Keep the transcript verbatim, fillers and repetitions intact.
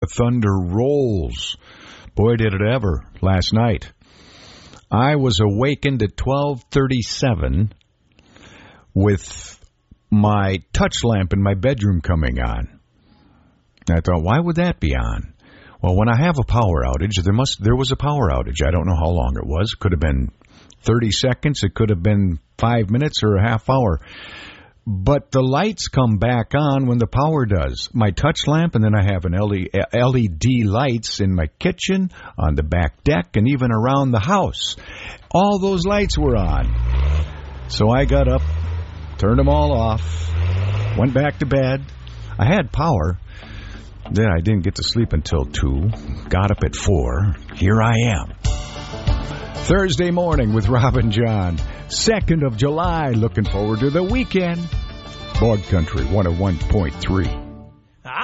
thunder rolls. Boy, did it ever last night. I was awakened at twelve thirty-seven with my touch lamp in my bedroom coming on. And I thought, why would that be on? Well, when I have a power outage, there must there was a power outage. I don't know how long it was. It could have been thirty seconds. It could have been five minutes or a half hour. But the lights come back on when the power does. My touch lamp, and then I have an L E D lights in my kitchen, on the back deck, and even around the house. All those lights were on. So I got up, turned them all off, went back to bed. I had power. Then I didn't get to sleep until two. Got up at four. Here I am. Thursday morning with Rob and John. second of July. Looking forward to the weekend. Bog Country one oh one point three.